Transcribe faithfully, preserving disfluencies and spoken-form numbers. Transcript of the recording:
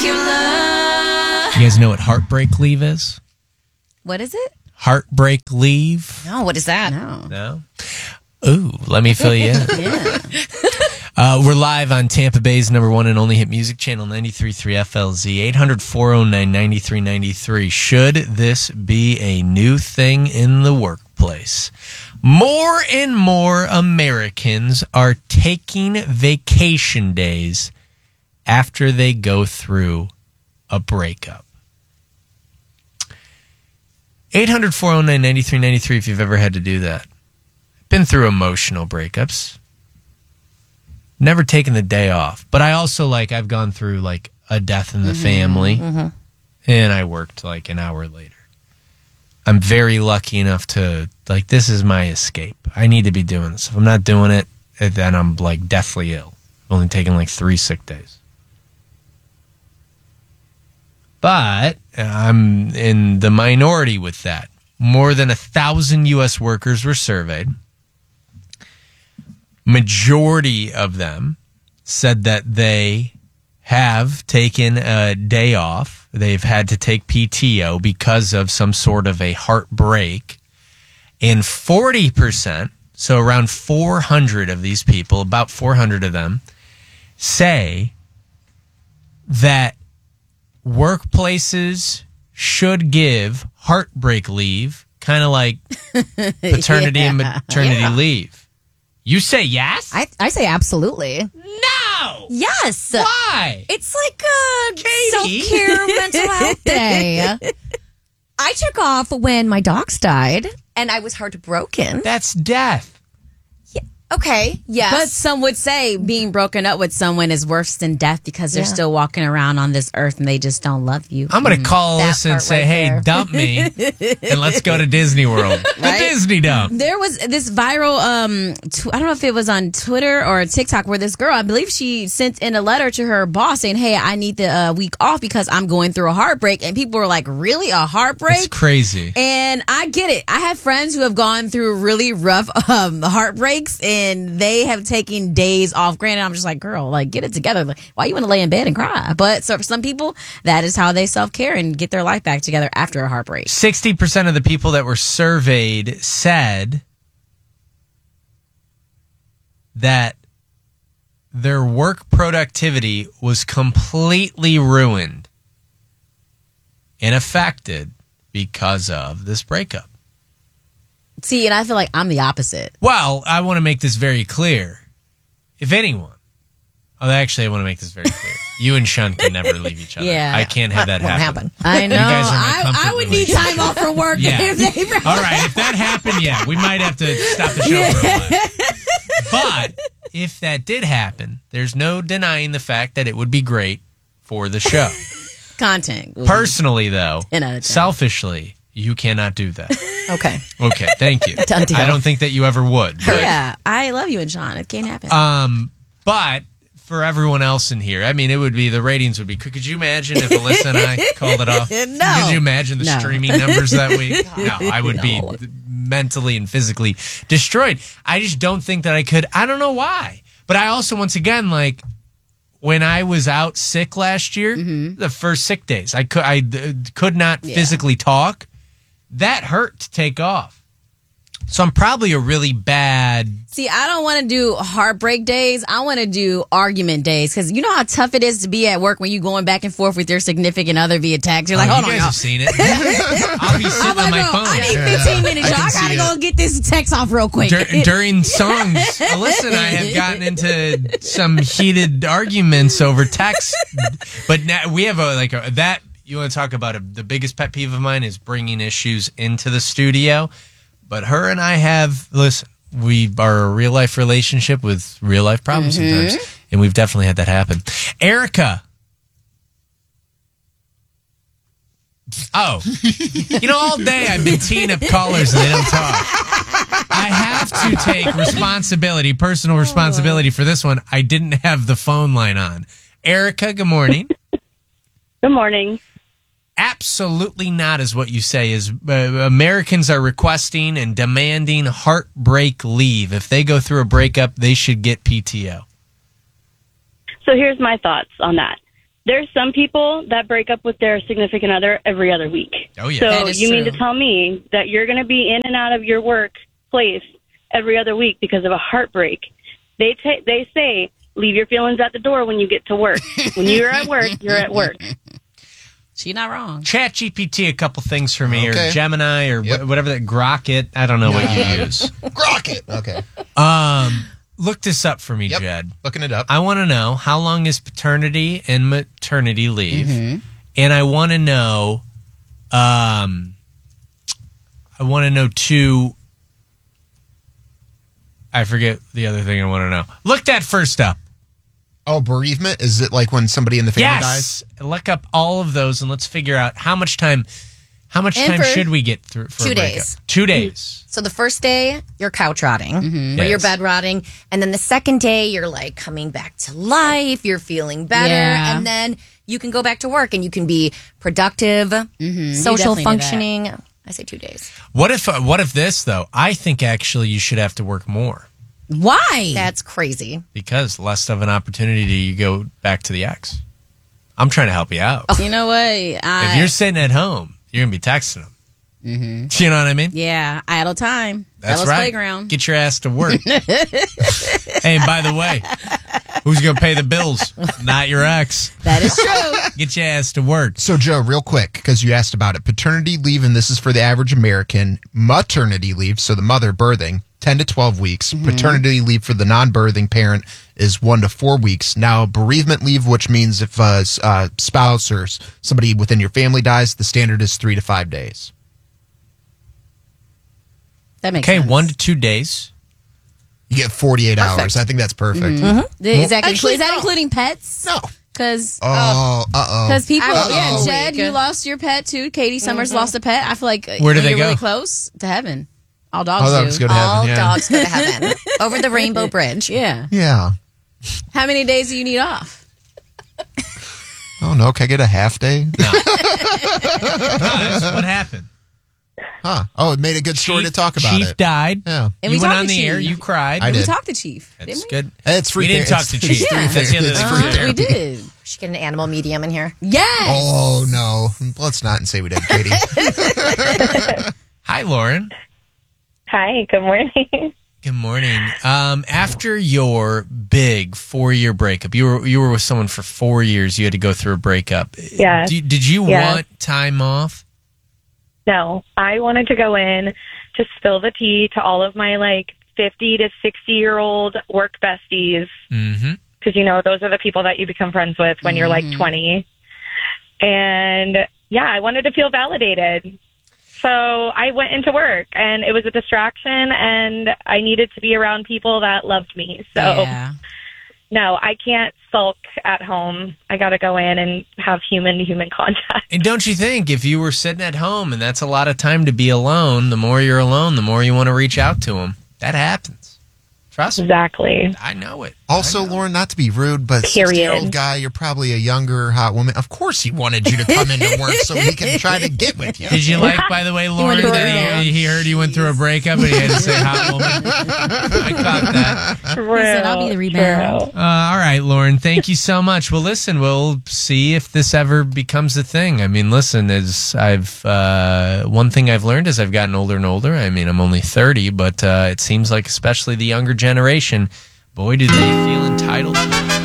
Dracula. You guys know what heartbreak leave is? What is it? Heartbreak leave? No, what is that? No. No? Ooh, let me fill you in. Yeah. Uh, we're live on Tampa Bay's number one and only hit music channel, ninety-three point three F L Z, eight hundred, four oh nine, nine three nine three. Should this be a new thing in the workplace? More and more Americans are taking vacation days after they go through a breakup. eight hundred, four oh nine, nine three nine three if you've ever had to do that. Been through emotional breakups. Never taken the day off. But I also, like, I've gone through, like, a death in the mm-hmm, family. Mm-hmm. And I worked, like, an hour later. I'm very lucky enough to, like, this is my escape. I need to be doing this. If I'm not doing it, then I'm, like, deathly ill. I've only taken, like, three sick days. But I'm in the minority with that. More than a thousand U S workers were surveyed. Majority of them said that they have taken a day off. They've had to take P T O because of some sort of a heartbreak. And forty percent, so around four hundred of these people, about four hundred of them, say that workplaces should give heartbreak leave, kind of like paternity yeah, and maternity yeah. leave. You say yes? I I say absolutely. No! Yes. Why? It's like a self-care mental health day. I took off when my dogs died, and I was heartbroken. That's death. Yeah. Okay, yes. But some would say being broken up with someone is worse than death because they're Yeah. still walking around on this earth and they just don't love you. I'm going to call That Alyssa and part say, right hey, there. dump me, and let's go to Disney World. The Right? Disney dump. There was this viral, um, tw- I don't know if it was on Twitter or TikTok, where this girl, I believe she sent in a letter to her boss saying, hey, I need the uh, week off because I'm going through a heartbreak. And people were like, really? A heartbreak? It's crazy. And I get it. I have friends who have gone through really rough um, heartbreaks, and they have taken days off. Granted, I'm just like, girl, like, get it together. Like, why you want to lay in bed and cry? But so for some people, that is how they self-care and get their life back together after a heartbreak. sixty percent of the people that were surveyed said that their work productivity was completely ruined and affected because of this breakup. See, and I feel like I'm the opposite. Well, I want to make this very clear. If anyone, oh, actually, I want to make this very clear. You and Sean can never leave each other. Yeah. I can't have that Won't happen. happen. I know. You guys are my I, comfort I would need relationship. time off from work. Yeah. if they- All right, if that happened, yeah, we might have to stop the show for a while. But if that did happen, there's no denying the fact that it would be great for the show. Content. Personally, though, ten out of ten. selfishly, you cannot do that. Okay. Okay, thank you. Done deal. I don't think that you ever would. but- Yeah, I love you and Sean. It can't happen. Um, but for everyone else in here, I mean, it would be, the ratings would be, could you imagine if Alyssa and I called it off? No. Could you imagine the No. streaming numbers that week? No, I would No. be mentally and physically destroyed. I just don't think that I could. I don't know why. But I also, once again, like, when I was out sick last year, the first sick days, I could, I uh, could not Yeah. physically talk. That hurt to take off. So I'm probably a really bad... See, I don't want to do heartbreak days. I want to do argument days because you know how tough it is to be at work when you're going back and forth with your significant other via text. You're like, Oh, hold you on, guys y'all. have seen it. I'll be sitting I'm on like, my no, phone. I need fifteen minutes, I y'all. can I see gotta it. go get this text off real quick. Dur- during songs, Alyssa and I have gotten into some heated arguments over text. But now we have a like a, that. You want to talk about a, the biggest pet peeve of mine is bringing issues into the studio. But her and I have, listen, we are a real life relationship with real life problems Mm-hmm. sometimes, and we've definitely had that happen. Erica. Oh, you know, all day I've been teeing up callers and they don't talk. I have to take responsibility, personal responsibility for this one. I didn't have the phone line on. Erica, good morning. Good morning. Absolutely not is what you say is uh, Americans are requesting and demanding heartbreak leave. If they go through a breakup, they should get P T O. So here's my thoughts on that. there's some people that break up with their significant other every other week. Oh, yeah. So That is you mean true. to tell me that you're going to be in and out of your workplace every other week because of a heartbreak? They ta- they say leave your feelings at the door when you get to work. When you're at work, you're at work. She's not wrong. Chat G P T a couple things for me, Okay. or Gemini, or Yep. wh- whatever that Grok I don't know what you use. Rocket. Okay. Um, look this up for me, Yep. Jed. Looking it up. I want to know how long is paternity and maternity leave, Mm-hmm. and I want to know, um, I want to know too. I forget the other thing I want to know. Look that first up. Oh, bereavement? Is it like when somebody in the family dies? Yes, look up all of those and let's figure out how much time. How much And time for should we get through for two a breakup? days. Two days. So the first day, you're couch rotting or Yes. you're bed rotting. And then the second day, you're like coming back to life. You're feeling better. Yeah. And then you can go back to work and you can be productive, You social definitely do that. functioning. I say two days. What if? Uh, what if this though? I think actually you should have to work more Why? That's crazy. because less of an opportunity to go back to the ex. I'm trying to help you out. You know what? I, If you're sitting at home, you're gonna be texting them. Mm-hmm. You know what I mean? yeah, idle time. That's Idle's right. Playground. Get your ass to work. Hey, and by the way, who's gonna pay the bills? Not your ex. That is true. Get your ass to work. So, Joe, real quick, because you asked about it. Paternity leave, and this is for the average American. Maternity leave, so the mother birthing, ten to twelve weeks. Paternity leave for the non-birthing parent is one to four weeks. Now, bereavement leave, which means if a s- uh, spouse or s- somebody within your family dies, the standard is three to five days. That makes Okay, sense. one to two days. You get forty-eight hours. I think that's perfect. Is that, Well, actually, is that no. including pets? No. Because Oh, uh-oh. people, I will yeah, go a Jed, week. you lost your pet too. Katie Summers lost a pet. I feel like Where do when they you're go? really close to heaven. All dogs All do. dogs go to All heaven, yeah. dogs go to heaven over the Rainbow Bridge. Yeah. Yeah. How many days do you need off? Oh, no. Can I get a half day? Guys, what happened? Huh. Oh, it made a good story to talk about Chief it. died. Yeah. And you we went talked on to the air. Chief. You cried. I We did. talked to Chief. That's didn't we? good. It's free We didn't ther- talk to it's Chief. free Yeah. That's the other It's thing. free Uh-huh, we therapy. did. We should get an animal medium in here. Yes. Oh, no. Let's not and say we did, Katie. Hi, Lauren. Hi, good morning. Good morning. Um, after your big four-year breakup, you were you were with someone for four years. You had to go through a breakup. Yeah. Do- did you Yeah. want time off? No, I wanted to go in to spill the tea to all of my like fifty to sixty year old work besties. Mm-hmm. Because, you know, those are the people that you become friends with when you're like twenty. And yeah, I wanted to feel validated. So I went into work and it was a distraction and I needed to be around people that loved me. So Yeah. no, I can't sulk at home. I got to go in and have human to human contact. And don't you think if you were sitting at home and that's a lot of time to be alone, the more you're alone, the more you want to reach out to them. That happens. Trust me. Exactly. I know it. Also, I know. Lauren, not to be rude, but Period. sixty-year-old guy, you're probably a younger, hot woman. Of course he wanted you to come into work so he can try to get with you. Did you like, by the way, Lauren, went that he, he heard you went through a breakup and he had to say hot woman? I caught that. True. He said, "I'll be the rebound." True. Uh, all right, Lauren, thank you so much. Well, listen, we'll see if this ever becomes a thing. I mean, listen, as I've uh, one thing I've learned as I've gotten older and older. I mean, I'm only thirty, but uh, it seems like especially the younger generation, boy, do they feel entitled to it.